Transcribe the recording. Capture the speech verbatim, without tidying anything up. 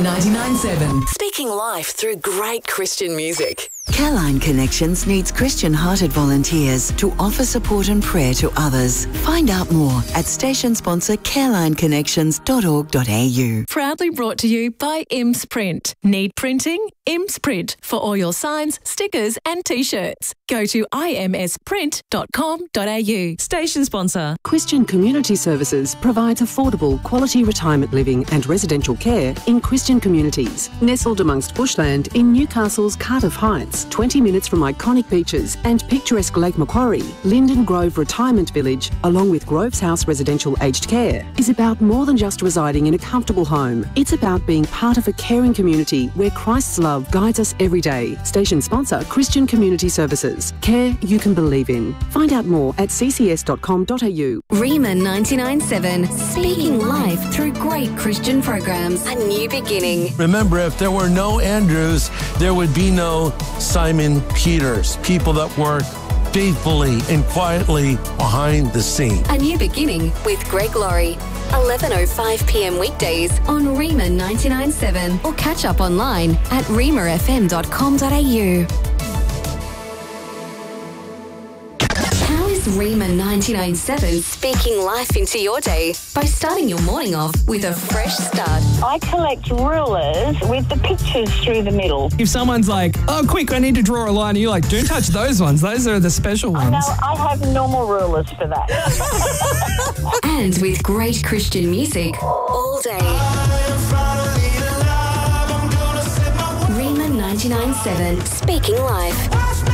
ninety-nine seven. Speaking life through great Christian music. Careline Connections needs Christian-hearted volunteers to offer support and prayer to others. Find out more at station sponsor careline connections dot org dot a u. Proudly brought to you by Imps Print. Need printing? Imps Print for all your signs, stickers and T-shirts. Go to i m s print dot com dot a u. Station sponsor. Christian Community Services provides affordable, quality retirement living and residential care in Christian communities. Nestled amongst bushland in Newcastle's Cardiff Heights, twenty minutes from iconic beaches and picturesque Lake Macquarie, Linden Grove Retirement Village, along with Groves House Residential Aged Care, is about more than just residing in a comfortable home. It's about being part of a caring community where Christ's love guides us every day. Station sponsor Christian Community Services. Care you can believe in. Find out more at c c s dot com dot a u. Rima ninety-nine seven, speaking life through great Christian programs. A new beginning. Remember, if there were no Andrews, there would be no Simon Peters, people that work faithfully and quietly behind the scene. A new beginning with Greg Laurie. eleven oh five p m weekdays on Rima ninety-nine seven or catch up online at rima f m dot com dot a u. How is Rima ninety-nine seven speaking life into your day by starting your morning off with a fresh start? I collect rulers with the pictures through the middle. If someone's like, oh, quick, I need to draw a line, and you're like, don't touch those ones. Those are the special ones. No, I have normal rulers for that. And with great Christian music all day. Rima ninety-nine seven, speaking life.